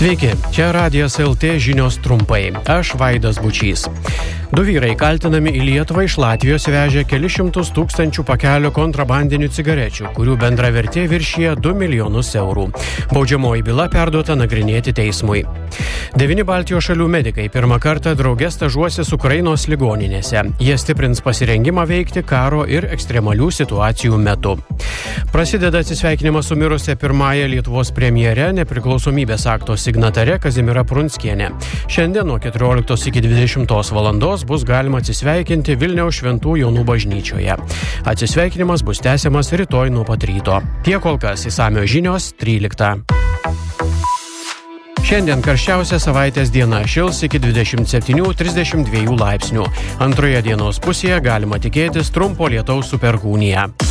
Sveiki, čia Radijas LT žinios trumpai. Aš Vaidas Bučys. Du vyrai kaltinami į Lietuvą iš Latvijos vežė kelius šimtus tūkstančių pakelių kontrabandinių cigarečių, kurių bendra vertė viršija 2 milijonus eurų. Baudžiamoji byla perduota nagrinėti teismui. 9 Baltijos šalių medikai pirmą kartą drauge stažuosis Ukrainos ligoninėse. Jie stiprins pasirengimą veikti karo ir ekstremalių situacijų metu. Prasideda atsisveikinimas su mirusia pirmąja Lietuvos premjere, nepriklausomybės akto signatare Kazimiera Prunskiene. Šiandien nuo 14 iki 20 valandos bus galima atsisveikinti Vilniaus Šventų Jonų bažnyčioje. Atsisveikinimas bus tęsiamas rytoj nuo pat ryto. Tiek kol kas, išsamios žinios 13. Šiandien karščiausia savaitės diena, šils iki 27-32 laipsnių. Antroje dienos pusėje galima tikėtis trumpo lietaus su perkūnija.